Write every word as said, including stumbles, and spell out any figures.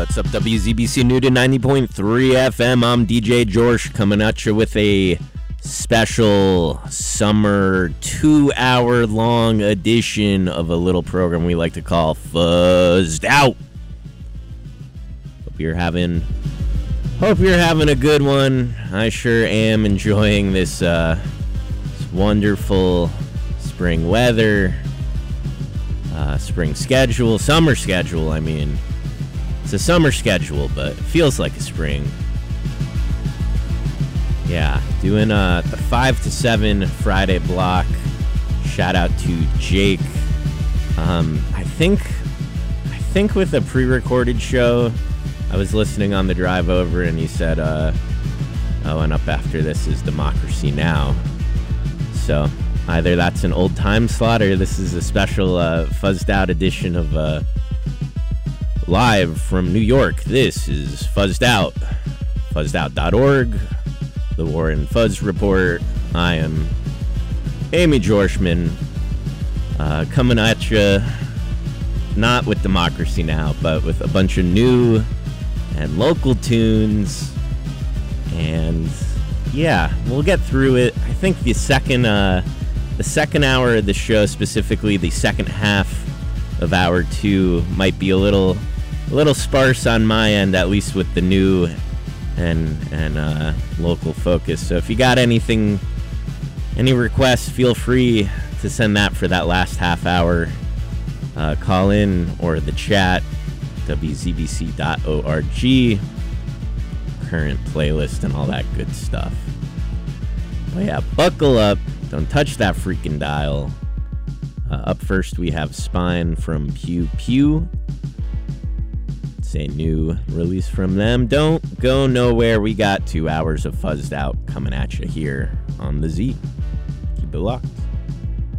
What's up, W Z B C Newton ninety point three F M? I'm D J George coming at you with a special summer two-hour long edition of a little program we like to call Fuzzed Out. Hope you're having, hope you're having a good one. I sure am enjoying this, uh, this wonderful spring weather, uh, spring schedule, summer schedule, I mean. It's a summer schedule, but it feels like a spring. Yeah, doing uh, the five to seven Friday block. Shout out to Jake. Um, I think, I think with a pre-recorded show, I was listening on the drive over, and he said, uh, "Oh, and up after this is Democracy Now." So either that's an old time slot, or this is a special uh, fuzzed out edition of. Uh, Live from New York, this is Fuzzed Out, fuzzed out dot org, the Warren Fuzz Report. I am Amy Jorshman, uh, coming at you, not with Democracy Now, but with a bunch of new and local tunes. And yeah, we'll get through it. I think the second, uh, the second hour of the show, specifically the second half of hour two, might be a little... A little sparse on my end, at least with the new and and uh, local focus. So if you got anything, any requests, feel free to send that for that last half hour. Uh, call in or the chat, W Z B C dot org, current playlist and all that good stuff. But yeah, buckle up. Don't touch that freaking dial. Uh, up first, we have Spine from Pew Pew. A new release from them. Don't go nowhere. We got two hours of Fuzzed Out coming at you here on the Z. Keep it locked.